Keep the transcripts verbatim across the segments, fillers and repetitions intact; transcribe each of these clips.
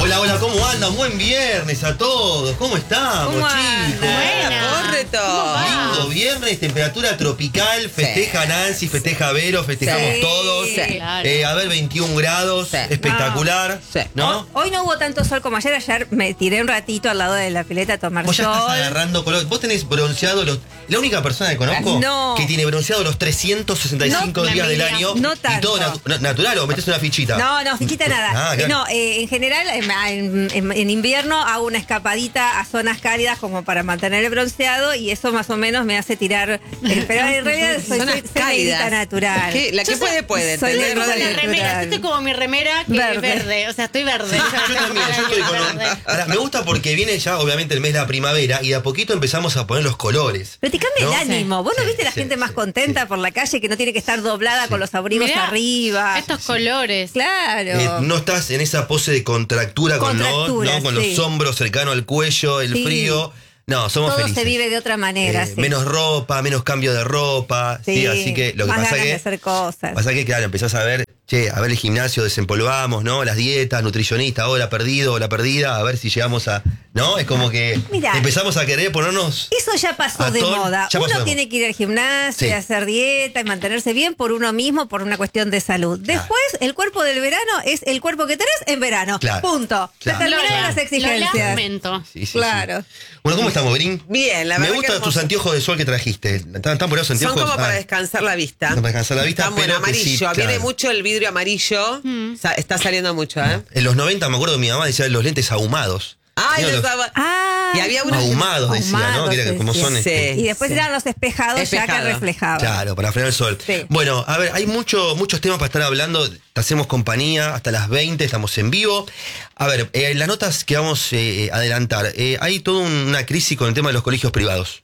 Hola, hola, ¿cómo andan? Buen viernes a todos. ¿Cómo estamos, ¿Cómo chicos? Buena. Corre todo. Lindo viernes, temperatura tropical. Festeja Sí. Nancy, festeja Vero, festejamos Sí. todos. Sí. Claro. Eh, a ver, veintiún grados, Sí. espectacular. Sí. ¿No? Hoy no hubo tanto sol como ayer. Ayer me tiré un ratito al lado de la pileta a tomar Vos ya estás sol. agarrando color. Vos tenés bronceado los. La única persona que conozco No. que tiene bronceado los trescientos sesenta y cinco No, días del envidia. año. No y tanto. todo natu- na- natural o metés una fichita. No, no, fichita nada. Ah, claro. No, eh, en general, en, en- en- en invierno hago una escapadita a zonas cálidas como para mantener el bronceado y eso más o menos me hace tirar. eh, pero en realidad soy, Zonas soy, soy cálidas. negrita natural. ¿Qué? La que Yo puede, soy- puede. soy Tenés negrita radio. La remera, natural. estoy como mi remera que Verde. es verde, o sea, estoy verde. Yo también, yo estoy con un- Ahora, me gusta porque viene ya, obviamente, el mes de la primavera y de a poquito empezamos a poner los colores. Pero te cambia ¿No? el ánimo. ¿Vos no Sí, viste la sí, gente más sí, contenta sí. por la calle que no tiene que estar doblada con los abrigos Mirá, arriba? Estos colores. Claro. Eh, no estás en esa pose de contractura, con, los, Contractura, ¿no? con sí. los hombros cercanos al cuello, el Sí. frío. No, somos Todo felices. se vive de otra manera. Eh, sí. Menos ropa, menos cambio de ropa. Sí, Sí, así que lo que más pasa ganas que. de hacer cosas. Pasa que, claro, empezás a ver, che, a ver el gimnasio, desempolvamos, ¿no? Las dietas, nutricionista, ahora perdido, la perdida, a ver si llegamos a. ¿No? Es como que Mirá. empezamos a querer ponernos. Eso ya pasó A de todo- moda. ya pasó Uno de tiene moda. que ir al gimnasio, Sí. y hacer dieta y mantenerse bien por uno mismo, por una cuestión de salud. Claro. Después, el cuerpo del verano es el cuerpo que tenés en verano. Claro. Punto. Se Claro. terminaron las Lo exigencias. lamento. Sí, sí, Claro. sí. Bueno, ¿cómo estamos, Brin? Bien, la Me verdad que gustan tus hermoso. anteojos de sol que trajiste. ¿Están, están por esos Son anteojos? como para Ah, descansar la vista. para descansar la vista, Están bueno, pero que sí, amarillo. Viene claro. mucho el vidrio amarillo. Sa- Está saliendo mucho, ¿eh? En los noventa me acuerdo que mi mamá decía los lentes ahumados. Ay, ¿Sí, los los- aba- Ah, Y había unos que- Ahumados decía, ¿no? Ahumados, Que era que como sí, son sí. este, y después Sí. eran los espejados ya que Espejado. reflejaban. Claro, para frenar el sol. Sí. Bueno, a ver, hay mucho, muchos temas para estar hablando. Te hacemos compañía hasta las veinte, estamos en vivo. A ver, eh, las notas que vamos eh, a adelantar. Eh, hay toda una crisis con el tema de los colegios privados.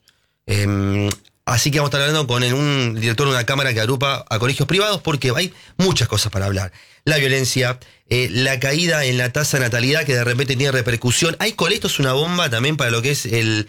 Eh, así que vamos a estar hablando con el- un director de una cámara que agrupa a colegios privados porque hay muchas cosas para hablar. La violencia, eh, la caída en la tasa de natalidad que de repente tiene repercusión. Hay colegios, una bomba también para lo que es el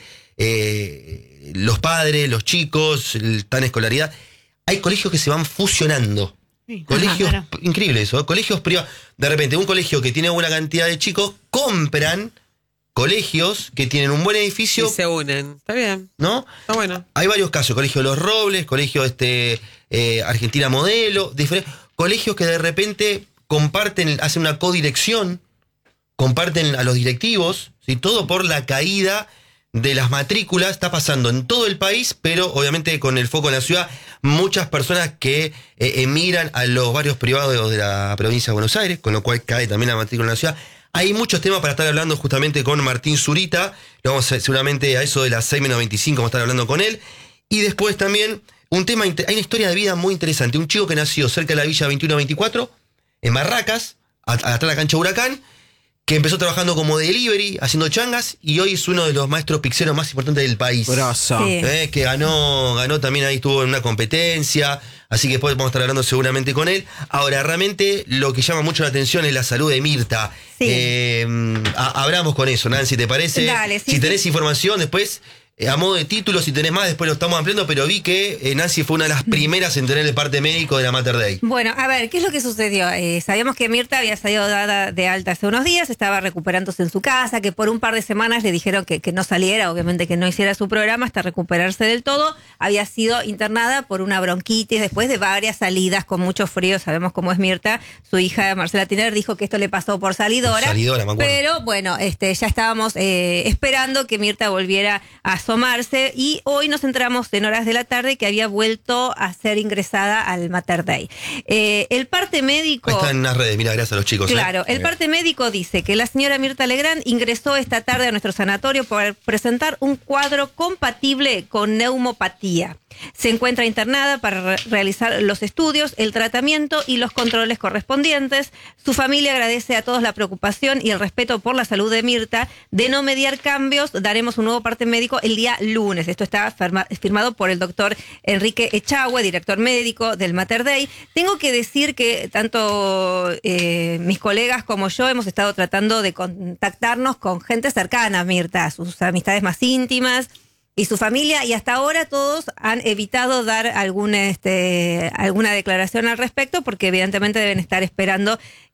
eh, los padres, los chicos, el tan escolaridad. Hay colegios que se van fusionando. Sí. Colegios, Ajá, claro. increíble eso, ¿eh? Colegios privados. De repente, un colegio que tiene buena cantidad de chicos, compran colegios que tienen un buen y edificio, se unen. Está bien. ¿no? Está bueno. Hay varios casos, Colegio Los Robles, Colegio este, eh, Argentina Modelo, diferentes colegios que de repente comparten, hacen una codirección, comparten a los directivos, ¿sí? Todo por la caída de las matrículas, está pasando en todo el país, pero obviamente con el foco en la ciudad, muchas personas que eh, emigran a los barrios privados de la provincia de Buenos Aires, con lo cual cae también la matrícula en la ciudad. Hay muchos temas para estar hablando justamente con Martín Zurita, lo vamos a, seguramente a eso de las seis menos veinticinco vamos a estar hablando con él, y después también un tema, hay una historia de vida muy interesante, un chico que nació cerca de la Villa veintiuno veinticuatro, en Barracas, a- atrás de la cancha Huracán, que empezó trabajando como delivery, haciendo changas, y hoy es uno de los maestros pixeros más importantes del país. Grosso. Sí. Eh, que ganó, ganó también ahí, estuvo en una competencia, así que después vamos a estar hablando seguramente con él. Ahora, realmente lo que llama mucho la atención es la salud de Mirta. Sí. Eh, a- hablamos con eso, Nancy, ¿te parece? Dale, sí, si tenés sí. información, después, eh, a modo de título, si tenés más, después lo estamos ampliando, pero vi que eh, Nancy fue una de las primeras en tener el parte médico de la Mater Day. Bueno, a ver, ¿qué es lo que sucedió? Eh, sabíamos que Mirta había salido dada de alta hace unos días, estaba recuperándose en su casa, que por un par de semanas le dijeron que, que no saliera, obviamente que no hiciera su programa hasta recuperarse del todo. Había sido internada por una bronquitis después de varias salidas con mucho frío. Sabemos cómo es Mirta. Su hija Marcela Tiner dijo que esto le pasó por salidora. Por salidora, me acuerdo. Pero bueno, este, ya estábamos eh, esperando que Mirta volviera a asomarse y hoy nos enteramos en horas de la tarde que había vuelto a ser ingresada al Mater Day. Eh, el parte médico... Ahí está en las redes, mira, gracias a los chicos. ¿eh? Claro, el parte médico dice que la señora Mirta Legrand ingresó esta tarde a nuestro sanatorio por presentar un cuadro compatible con neumopatía. Se encuentra internada para re- realizar los estudios, el tratamiento y los controles correspondientes. Su familia agradece a todos la preocupación y el respeto por la salud de Mirta. De no mediar cambios, daremos un nuevo parte médico el día lunes. Esto está firma- firmado por el doctor Enrique Echagüe, director médico del Mater Day. Tengo que decir que tanto eh, mis colegas como yo hemos estado tratando de contactarnos con gente cercana a Mirta, sus amistades más íntimas y su familia, y hasta ahora todos han evitado dar alguna, este, alguna declaración al respecto porque evidentemente deben estar esperando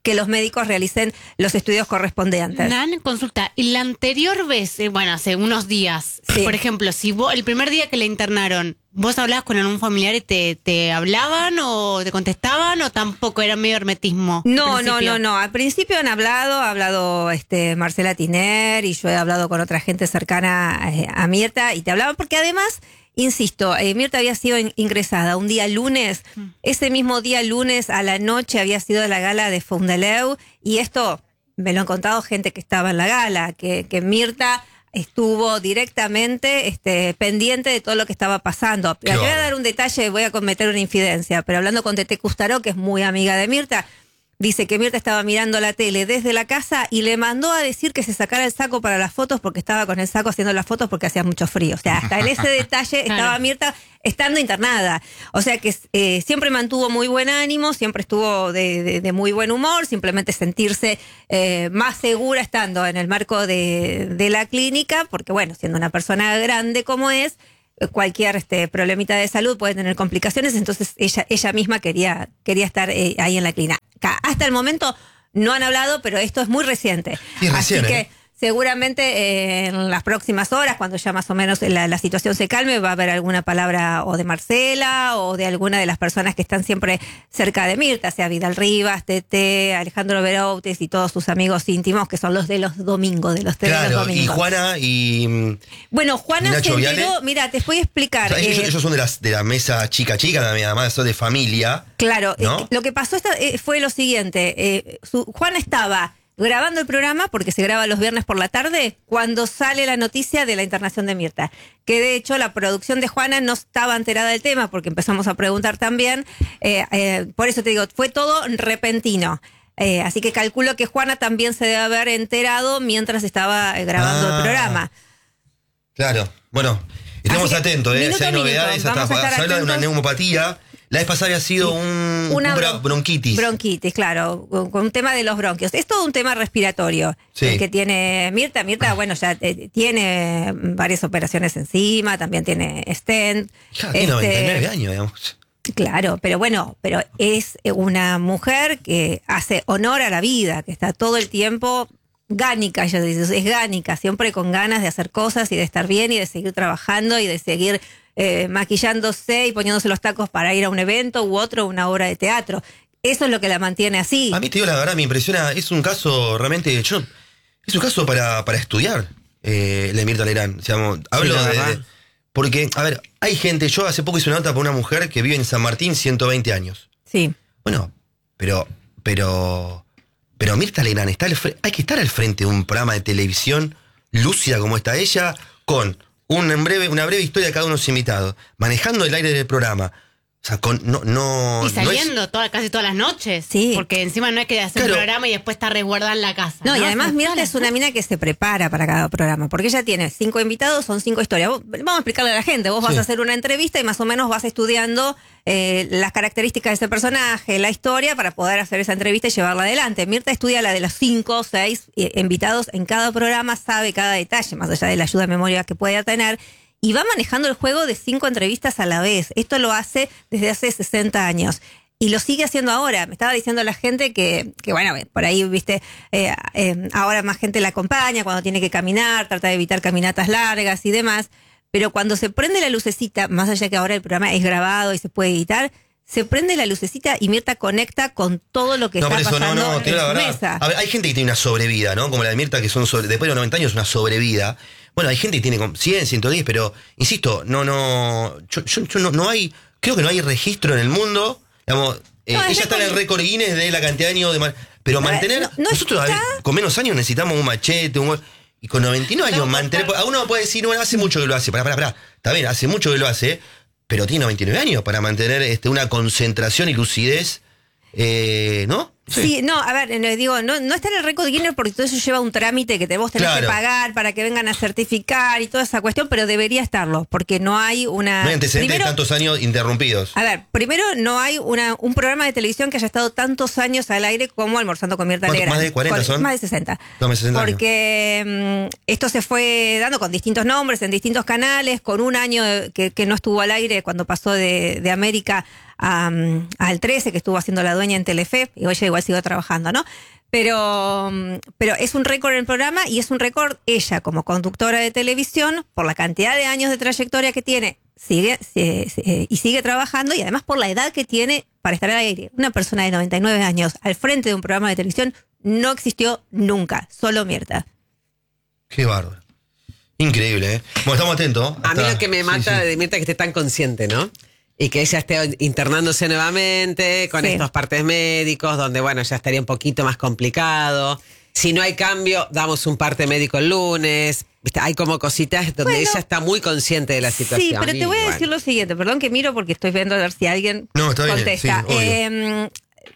que los médicos realicen los estudios correspondientes. Nan, consulta. Y la anterior vez, eh, bueno, hace unos días, Sí. por ejemplo, si vos, el primer día que le internaron, ¿vos hablabas con algún familiar y te, te hablaban o te contestaban o tampoco era medio hermetismo? al No, no, principio? no, no. Al principio han hablado, ha hablado este Marcela Tiner y yo he hablado con otra gente cercana eh, a Mirta y te hablaban porque además, insisto, eh, Mirta había sido in- ingresada un día lunes, ese mismo día lunes a la noche había sido la gala de Foundeleu y esto me lo han contado gente que estaba en la gala, que, que Mirta estuvo directamente este, pendiente de todo lo que estaba pasando. Qué Le voy a bárbaro. dar un detalle, voy a cometer una infidencia, pero hablando con Tete Custaró, que es muy amiga de Mirta, dice que Mirta estaba mirando la tele desde la casa y le mandó a decir que se sacara el saco para las fotos porque estaba con el saco haciendo las fotos porque hacía mucho frío. O sea, hasta en ese detalle estaba Claro. Mirta estando internada. O sea que eh, siempre mantuvo muy buen ánimo, siempre estuvo de, de- de muy buen humor, simplemente sentirse eh, más segura estando en el marco de, de la clínica, porque bueno, siendo una persona grande como es, eh, cualquier este problemita de salud puede tener complicaciones, entonces ella ella misma quería quería estar eh, ahí en la clínica. Hasta el momento no han hablado, pero esto es muy reciente. Sí, Así recién, que ¿eh? seguramente eh, en las próximas horas, cuando ya más o menos la, la situación se calme, va a haber alguna palabra o de Marcela o de alguna de las personas que están siempre cerca de Mirta, sea Vidal Rivas, Tete, Alejandro Beroutes y todos sus amigos íntimos, que son los de los domingos, de los tres de los Claro, y domingos. Juana y... mm, Bueno, Juana ¿Y Nacho se enteró, Viale? mira, te voy a o explicar. sea, ellos, eh, ellos son de, las, de la mesa chica chica también, además son de familia. Claro, ¿No? eh, lo que pasó esta- eh, fue lo siguiente. Eh, su- Juana estaba grabando el programa, porque se graba los viernes por la tarde, cuando sale la noticia de la internación de Mirta. Que de hecho la producción de Juana no estaba enterada del tema, porque empezamos a preguntar también. Eh, eh, por eso te digo, fue todo repentino. Eh, así que calculo que Juana también se debe haber enterado mientras estaba eh, grabando Ah. el programa. Claro, bueno, estemos Así que, atentos, ¿eh? minuto Si hay a minuto, novedades, vamos hasta a estar se habla de una atentos. neumopatía. La vez pasada había sido un, Una un bra- bron- bronquitis. Bronquitis, claro, con, con un tema de los bronquios. Es todo un tema respiratorio Sí. el que tiene Mirta. Mirta, bueno, ya eh, tiene varias operaciones encima, también tiene stent. Ya, tiene Este, noventa y nueve años, digamos. Claro, pero bueno, pero es una mujer que hace honor a la vida, que está todo el tiempo gánica, ella dice, es gánica, siempre con ganas de hacer cosas y de estar bien y de seguir trabajando y de seguir eh, maquillándose y poniéndose los tacos para ir a un evento u otro, una obra de teatro. Eso es lo que la mantiene así. A mí, te digo la verdad, me impresiona. Es un caso realmente. Yo, es un caso para, para estudiar, eh, el de Mirta Legrand. Digamos, hablo la de, verdad. de- Porque, a ver, hay gente. Yo hace poco hice una nota para una mujer que vive en San Martín, ciento veinte años. Sí. Bueno, pero. Pero. Pero Mirta Legrand está al fre- hay que estar al frente de un programa de televisión lúcida como está ella, con un en breve, una breve historia de cada uno de los invitados, manejando el aire del programa. O sea, con, no, no, Y no es- saliendo toda- casi todas las noches. Sí. Porque encima no es que hacer Claro. un programa y después está resguardada en la casa. No, y O además sea, Mirta todas es las una mina que se prepara para cada programa, porque ella tiene cinco invitados, son cinco historias. Vos- vamos a explicarle a la gente, vos vas Sí. a hacer una entrevista y más o menos vas estudiando eh, las características de ese personaje, la historia, para poder hacer esa entrevista y llevarla adelante. Mirta estudia la de los cinco o seis eh, invitados en cada programa, sabe cada detalle, más allá de la ayuda de memoria que pueda tener, y va manejando el juego de cinco entrevistas a la vez. Esto lo hace desde hace sesenta años. Y lo sigue haciendo ahora. Me estaba diciendo la gente que, que bueno, por ahí, viste, eh, eh, ahora más gente la acompaña cuando tiene que caminar, trata de evitar caminatas largas y demás. Pero cuando se prende la lucecita, más allá que ahora el programa es grabado y se puede editar, se prende la lucecita y Mirta conecta con todo lo que No, por está eso, no, pasando no, en te digo la su verdad. mesa. A ver, hay gente que tiene una sobrevida, ¿no? Como la de Mirta, que son sobre- después de los noventa años, una sobrevida. Bueno, hay gente que tiene como cien, ciento diez, pero, insisto, no, no, yo, yo- yo no, no hay, creo que no hay registro en el mundo, digamos, eh, No, es ella está en el récord- récord Guinness de la cantidad de años de... ma- Pero No, mantener, no, no nosotros a ver, está- con menos años necesitamos un machete, un... gol- Y con noventa y nueve años mantener... A uno puede decir, bueno, hace mucho que lo hace, pará, pará, pará, está bien, hace mucho que lo hace, pero tiene noventa y nueve años para mantener este, una concentración y lucidez, eh, ¿no? Sí. no, a ver, eh, digo, no, no está en el récord Guinness porque todo eso lleva un trámite que te, vos tenés Claro. que pagar para que vengan a certificar y toda esa cuestión, pero debería estarlo, porque no hay una... No hay antecedentes Primero, de tantos años interrumpidos. a ver, primero no hay una, un programa de televisión que haya estado tantos años al aire como Almorzando con Mirta ¿Cuánto? Legrand. ¿Más de cuarenta Con- son? Más de sesenta. No, más de sesenta años. Porque mm, esto se fue dando con distintos nombres, en distintos canales, con un año que, que no estuvo al aire cuando pasó de, de América a, al trece, que estuvo haciendo la dueña en Telefe, y ella igual siguió trabajando, ¿no? Pero, pero es un récord en el programa y es un récord ella como conductora de televisión por la cantidad de años de trayectoria que tiene sigue, sigue, sigue y sigue trabajando, y además por la edad que tiene para estar al aire. Una persona de noventa y nueve años al frente de un programa de televisión no existió nunca, solo Mirta. Qué bárbaro. Increíble, ¿eh? Bueno, estamos atentos. A mí Hasta- lo que me mata sí, sí. de Mirta es que esté tan consciente, ¿no? Y que ella esté internándose nuevamente con Sí. estos partes médicos, donde, bueno, ya estaría un poquito más complicado. Si no hay cambio, damos un parte médico el lunes. ¿Viste? Hay como cositas donde Bueno. ella está muy consciente de la situación. Sí, pero te Y, voy a bueno. decir lo siguiente, perdón que miro porque estoy viendo a ver si alguien No, está bien, contesta. sí, obvio. Eh,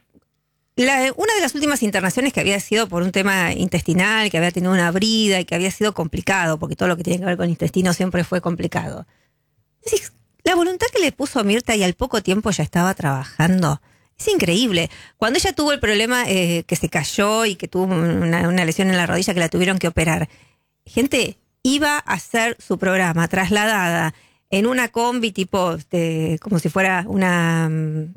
la- una de las últimas internaciones que había sido por un tema intestinal, que había tenido una brida y que había sido complicado, porque todo lo que tiene que ver con intestino siempre fue complicado. Decís, la voluntad que le puso Mirta y al poco tiempo ya estaba trabajando. Es increíble. Cuando ella tuvo el problema eh, que se cayó y que tuvo una, una lesión en la rodilla que la tuvieron que operar, gente iba a hacer su programa trasladada en una combi tipo, este, como si fuera una, mm,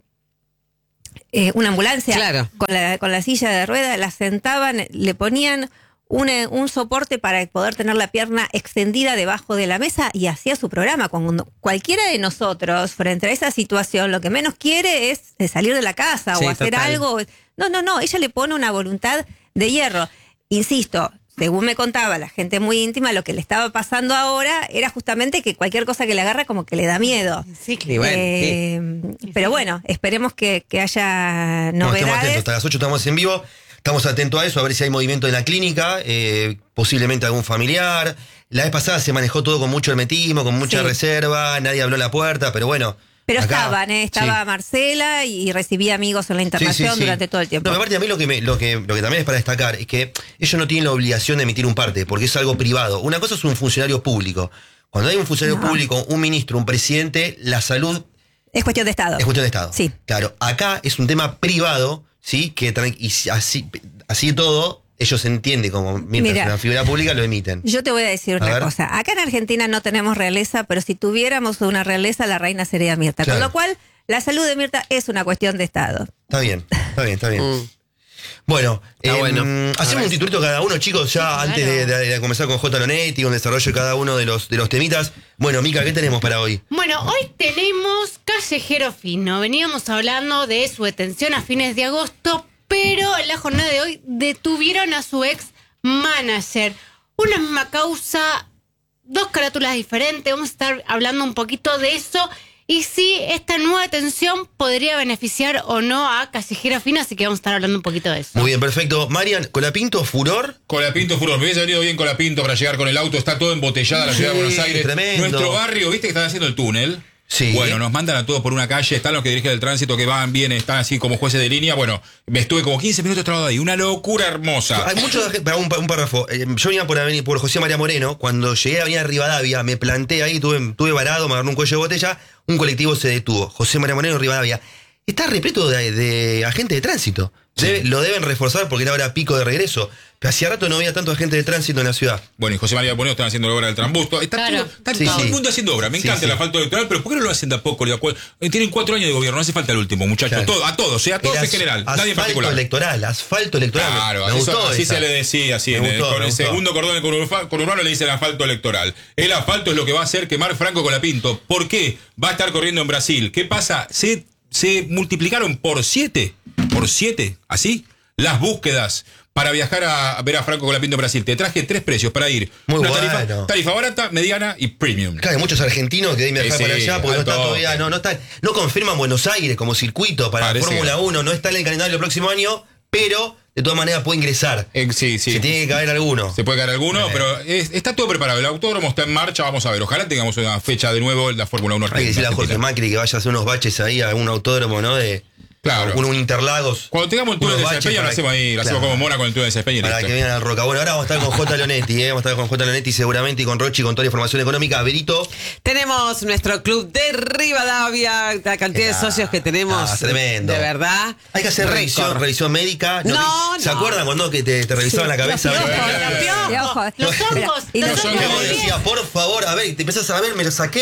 eh, una ambulancia, Claro. con, la, con la silla de ruedas, la sentaban, le ponían un, eh, un soporte para poder tener la pierna extendida debajo de la mesa y hacía su programa. Cuando cualquiera de nosotros, frente a esa situación, lo que menos quiere es eh, salir de la casa Sí, o hacer total. algo. No, no, no, ella le pone una voluntad de hierro. Insisto, según me contaba la gente muy íntima, lo que le estaba pasando ahora era justamente que cualquier cosa que le agarra como que le da miedo. Sí, Y bueno, Eh, Pero bueno, esperemos que, que haya Bueno, estamos atentos. novedades. Hasta las ocho estamos en vivo. Estamos atentos a eso, a ver si hay movimiento en la clínica, eh, posiblemente algún familiar. La vez pasada se manejó todo con mucho hermetismo, con mucha Sí. reserva, nadie abrió la puerta, pero bueno. Pero acá- estaban, ¿eh? Estaba Sí. Marcela y recibía amigos en la Sí, internación sí, sí. durante todo el tiempo. No, aparte a mí lo que, me- lo, que, lo que también es para destacar es que ellos no tienen la obligación de emitir un parte, porque es algo privado. Una cosa es un funcionario público. Cuando hay un funcionario No. público, un ministro, un presidente, la salud Es cuestión de Estado. es cuestión de Estado. Sí. Claro, acá es un tema privado, ¿sí? Que tran- y si- así, así todo, ellos entienden como mientras Mira. es una figura pública lo emiten. Yo te voy a decir A una ver. cosa. Acá en Argentina no tenemos realeza, pero si tuviéramos una realeza, la reina sería Mirta. Claro. Con lo cual, la salud de Mirta es una cuestión de Estado. Está bien, está bien, está bien. Mm. Bueno, Está em, bueno. hacemos un titulito cada uno, chicos, ya Sí, antes de, claro. de- de comenzar con J. Lonetti, un desarrollo de cada uno de los, de los temitas. Bueno, Mica, ¿qué tenemos para hoy? Bueno, hoy tenemos Callejero Fino. Veníamos hablando de su detención a fines de agosto, pero en la jornada de hoy detuvieron a su ex manager. Una misma causa, dos carátulas diferentes. Vamos a estar hablando un poquito de eso y si esta nueva detención podría beneficiar o no a Callejero Fino, así que vamos a estar hablando un poquito de eso. Muy bien, perfecto. Marian, Colapinto, furor. Colapinto Furor, me hubiese venido bien Colapinto para llegar con el auto, está todo embotellada la ciudad de Sí, Buenos Aires. tremendo. Nuestro barrio, ¿viste que están haciendo el túnel? Sí. Bueno, nos mandan a todos por una calle, están los que dirigen el tránsito, que van, vienen, están así como jueces de línea. Bueno, me estuve como quince minutos trabado ahí, una locura hermosa. Hay mucho, para un, un párrafo. Eh, Yo venía por, aveni- por José María Moreno. Cuando llegué a Avenida Rivadavia, me planté ahí, tuve, tuve varado, me agarré un cuello de botella. Un colectivo se detuvo. José María Moreno, Rivadavia. Está repleto de, de agentes de tránsito. Debe- lo deben reforzar porque era ahora pico de regreso. Pero hacía rato no había tanto agente de tránsito en la ciudad. Bueno, y José María Boneo están haciendo la obra del Trambusto. Está, Claro. todo, está Sí, todo sí. el mundo haciendo obra. Me Sí, encanta sí. el asfalto electoral, pero ¿por qué no lo hacen de a poco? de a cu- eh, Tienen cuatro años de gobierno, no hace falta el último, muchachos. Claro. Todo- a todos, eh, a todos Era en general, nadie en asfalto particular. electoral, asfalto electoral. Claro, me así, gustó son- así esa. se le decía, así, Me en el- gustó, con me el gustó. segundo cordón conurba- conurbano le dicen asfalto electoral. El asfalto es lo que va a hacer quemar Franco Colapinto. ¿Por qué? Va a estar corriendo en Brasil. ¿Qué pasa? Se, se multiplicaron por siete, por siete, así, las búsquedas para viajar a ver a Franco Colapinto en Brasil. Te traje tres precios para ir. Muy Una bueno. tarifa, tarifa barata, mediana y premium. Claro, hay muchos argentinos que deben viajar Sí, para sí, allá porque no al están toque. todavía, no, no están, no confirman Buenos Aires como circuito para Parece Fórmula que- uno, no está en el calendario del próximo año, pero de todas maneras puede ingresar. Eh, sí, sí. Se tiene que caer alguno. Se puede caer alguno, Eh. pero es- está todo preparado. El autódromo está en marcha, vamos a ver. Ojalá tengamos una fecha de nuevo en la Fórmula uno. Hay que decirle a Jorge Argentina. Macri que vaya a hacer unos baches ahí a algún autódromo, ¿no? De Claro. un, un Interlagos. Cuando tengamos el túnel de unos baches Despeña, lo para- hacemos ahí, lo hacemos Claro. como Mona con el túnel de Despeña y Para listo. que vengan al Roca. Bueno, ahora vamos a estar con J. Lonetti, ¿eh? Vamos a estar con J. Lonetti seguramente y con Rochi con toda la información económica. Berito. Tenemos nuestro club de Rivadavia, la cantidad de Ah, socios que tenemos. ah, tremendo. De verdad. Hay que hacer Récord. revisión, revisión médica. No, ¿Se no. acuerdan cuando que te, te revisaban la cabeza? Los A ver, piojos, Los los piojos. piojos. Los hongos, Y los los Que hongos. vos decías, por favor, a ver, te empezás a ver, me lo saqué.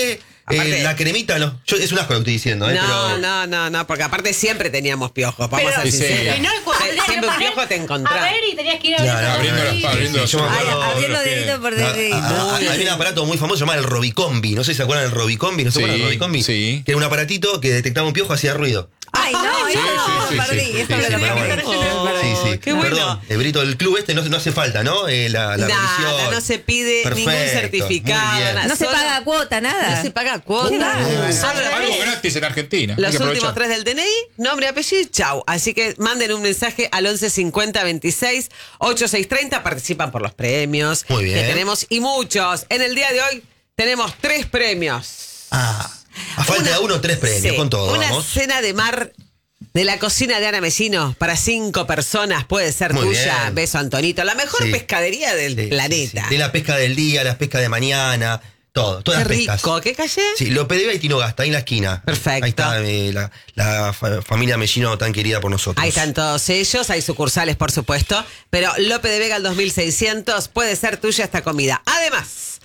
Aparte- Eh, la cremita no. Yo, es un asco lo que estoy diciendo, ¿eh? No, pero, no, no, no, porque aparte siempre teníamos piojos, vamos Pero- a ser Sí, sinceros. Y no, cuando Sie- tenías que siempre un poner, piojo te A encontrás. ver, y tenías que ir Claro, abriendo abriendo los las- deditos. abriendo Sí, yo me los- acuerdo- Ay, abriendo los pies. dedito por Ah, dedito. ah, Uy, había un aparato muy famoso llamado el Robicombi. No sé si se acuerdan del Robicombi. ¿No se Sí, acuerdan del Robicombi? sí. Que era un aparatito que detectaba un piojo, hacía ruido. Ay, no, Sí, eso sí, no, sí, perdí. sí, Eso sí, lo sí, tenía pero que bueno. resolver. Sí, sí. qué bueno. Perdón, el Brito del club este no, no hace falta, ¿no? Eh, la, la Nada, revisión. no se pide ningún Perfecto, certificado. muy bien. nada, No se solo- paga cuota, nada. No se paga cuota. Qué Solo- Algo gratis en Argentina. hay Los que últimos aprovechar. tres del D N I, nombre, apellido y chau. Así que manden un mensaje al once cincuenta veintiséis ochenta y seis treinta. Participan por los premios Muy bien. que tenemos y muchos. En el día de hoy tenemos tres premios. Ah, a falta Una- de uno, tres premios, Sí, con todo, Una vamos. cena de mar de la cocina de Ana Messino para cinco personas. Puede ser Muy tuya. bien. Beso, Antonito. La mejor Sí. pescadería del Sí, sí, planeta. sí. De la pesca del día, las pescas de mañana, todo, todas Qué las pescas. rico. ¿Qué calle? Sí, Lope de Vega y Tinogasta, ahí en la esquina. Perfecto. Ahí está eh, la, la fa- familia Mellino tan querida por nosotros. Ahí están todos ellos, hay sucursales por supuesto, pero Lope de Vega al dos mil seiscientos puede ser tuya esta comida. Además,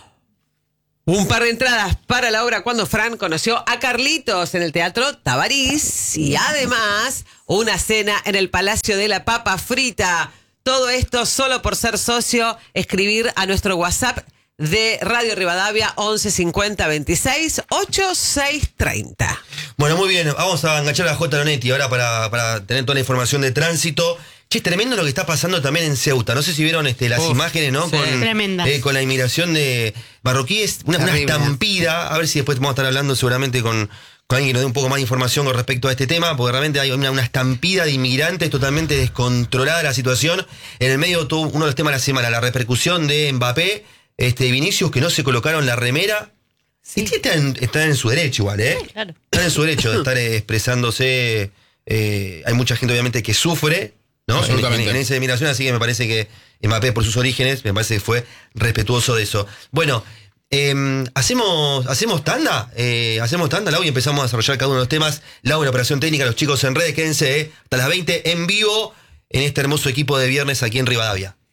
un par de entradas para la obra Cuando Fran conoció a Carlitos en el Teatro Tabarís y además una cena en el Palacio de la Papa Frita. Todo esto solo por ser socio, escribir a nuestro WhatsApp de Radio Rivadavia once cincuenta veintiséis ochenta y seis treinta. Bueno, muy bien, vamos a enganchar a J. Lonetti ahora para, para tener toda la información de tránsito. Che, es tremendo lo que está pasando también en Ceuta. No sé si vieron este, las Uf, imágenes, ¿no? sí. Con, Tremendas. eh, con la inmigración de marroquíes, una, una Terrible. estampida. A ver si después vamos a estar hablando seguramente con, con alguien que nos dé un poco más de información con respecto a este tema, porque realmente hay una, una estampida de inmigrantes totalmente descontrolada la situación. En el medio tuvo uno de los temas de la semana, la repercusión de Mbappé, este Vinicius, que no se colocaron la remera. Y están, están en su derecho igual, ¿eh? Claro. Están en su derecho de estar eh, expresándose. eh, hay mucha gente obviamente que sufre, ¿no? En, Absolutamente. en- en esa discriminación, así que me parece que Mbappé por sus orígenes, me parece que fue respetuoso de eso. Bueno, eh, hacemos, hacemos tanda, eh, hacemos tanda, Lau, y empezamos a desarrollar cada uno de los temas. Lau, la operación técnica, los chicos en redes, quédense eh, hasta las veinte en vivo en este hermoso equipo de viernes aquí en Rivadavia.